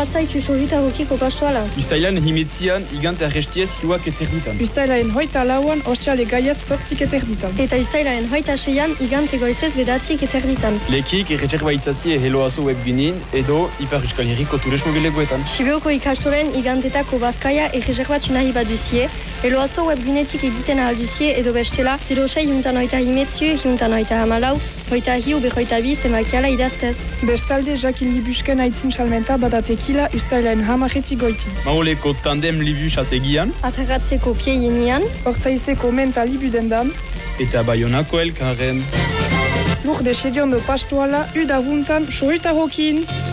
jazaitu sohita hokiko pastoala. Ustailan himetzian igant arrestiez hiluak eterditan. Ustailaren 24an ostiale gaiaz 8:30. Eta ustailaren 26an igante goizez bedatzik eterditan. Lekik erreserbaitzazie heloazo webgunean edo Ipar Euskal Herriko turismo bileguetan. Sibioko ikastolen igantetako bazkaia erreserbatu nahi baduzie, heloazo webgunetik egiten alduzie edo bestela 06 juntan oita himetziu, juntan oita hamalau, oita hiu behoita bi zemakiala idaztez. Bestalde Jakin Libusken aitzin salmenta badatekila ustailaren hamarretik goiti. Maoleko tandem libus ategian. Aterratzeko pieienian. Hortzaizeko menta libudendan. Eta Baionako elkarren. Lur de sediondo pastoala, uda huntan, sohita hokin.